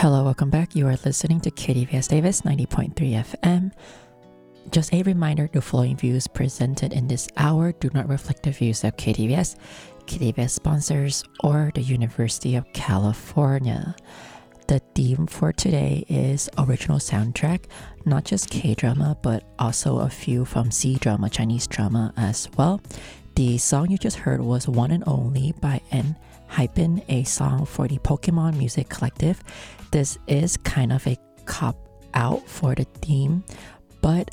Hello, welcome back. You are listening to KDVS Davis 90.3 FM. Just a reminder, the following views presented in this hour do not reflect the views of KDVS, KDVS sponsors, or the University of California. The theme for today is original soundtrack, not just K-drama, but also a few from C-drama, Chinese drama as well. The song you just heard was One and Only by ENHYPEN, a song for the Pokemon Music Collective. This is kind of a cop-out for the theme, but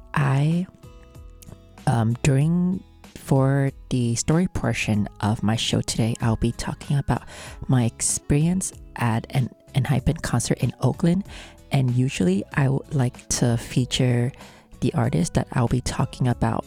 for the story portion of my show today, I'll be talking about my experience at an ENHYPEN concert in Oakland, and usually I would like to feature the artist that I'll be talking about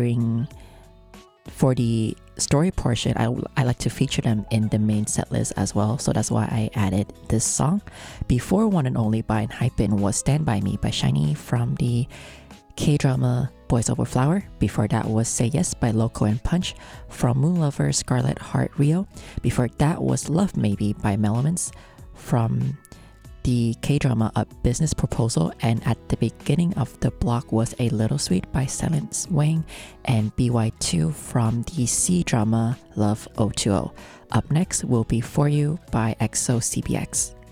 for the story portion. I like to feature them in the main set list as well, so that's why I added this song. Before One and Only by ENHYPEN was Stand By Me by SHINee from the K-drama Boys Over Flower. Before that was Say Yes by Loco and Punch from Moon Lover Scarlet Heart Rio. Before that was Love Maybe by Melaments from the K-drama A Business Proposal, and at the beginning of the block was A Little Sweet by Silence Wang and BY2 from the C-drama Love 020. Up next will be For You by EXO CBX.